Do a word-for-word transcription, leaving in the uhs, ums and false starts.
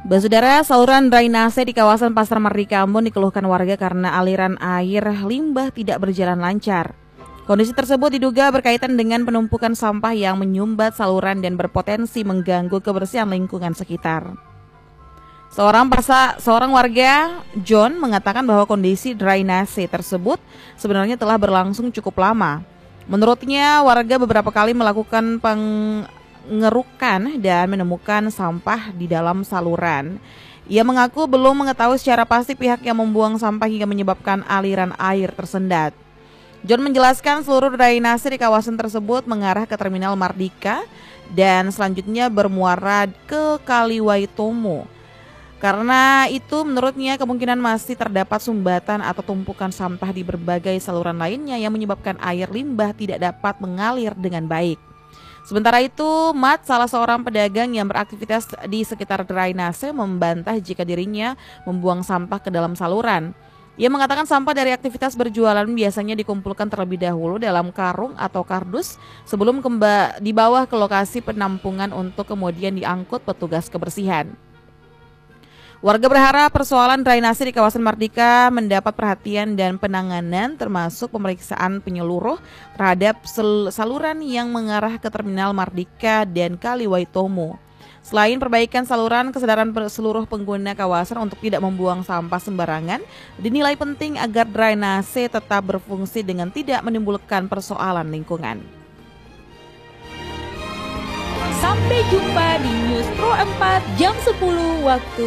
Saudara, saluran drainase di kawasan Pasar Merdeka Ambon dikeluhkan warga karena aliran air limbah tidak berjalan lancar. Kondisi tersebut diduga berkaitan dengan penumpukan sampah yang menyumbat saluran dan berpotensi mengganggu kebersihan lingkungan sekitar. Seorang persa, seorang warga, John, mengatakan bahwa kondisi drainase tersebut sebenarnya telah berlangsung cukup lama. Menurutnya, warga beberapa kali melakukan pengerukan dan menemukan sampah di dalam saluran. Ia mengaku belum mengetahui secara pasti pihak yang membuang sampah hingga menyebabkan aliran air tersendat. John menjelaskan seluruh drainase di kawasan tersebut mengarah ke Terminal Mardika dan selanjutnya bermuara ke Kali Waitomo. Karena itu menurutnya kemungkinan masih terdapat sumbatan atau tumpukan sampah di berbagai saluran lainnya yang menyebabkan air limbah tidak dapat mengalir dengan baik. Sementara itu, Mat, salah seorang pedagang yang beraktivitas di sekitar drainase, membantah jika dirinya membuang sampah ke dalam saluran. Ia mengatakan sampah dari aktivitas berjualan biasanya dikumpulkan terlebih dahulu dalam karung atau kardus sebelum kembali dibawa ke lokasi penampungan untuk kemudian diangkut petugas kebersihan. Warga berharap persoalan drainase di kawasan Mardika mendapat perhatian dan penanganan termasuk pemeriksaan penyeluruh terhadap saluran yang mengarah ke Terminal Mardika dan Kali Waitomo. Selain perbaikan saluran, kesadaran seluruh pengguna kawasan untuk tidak membuang sampah sembarangan dinilai penting agar drainase tetap berfungsi dengan tidak menimbulkan persoalan lingkungan. Sampai jumpa di News Pro empat jam sepuluh waktu